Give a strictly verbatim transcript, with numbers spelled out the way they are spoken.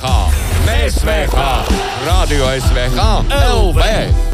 K. Mēs S V K. Radio S V K L V.